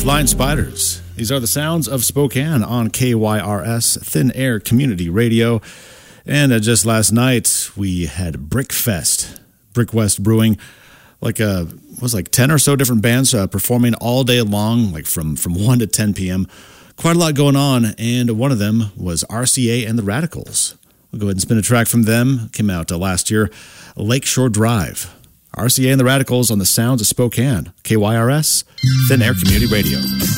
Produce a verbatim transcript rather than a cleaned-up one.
Flying Spiders. These are the sounds of Spokane on K Y R S, Thin Air Community Radio. And uh, just last night, we had Brick Fest, Brick West Brewing, like a, was like ten or so different bands uh, performing all day long, like from, from one to ten p.m. Quite a lot going on, and one of them was R C A and the Radicals. We'll go ahead and spin a track from them. Came out uh, last year, Lakeshore Drive. R C A and the Radicals on the sounds of Spokane. K Y R S, Thin Air Community Radio.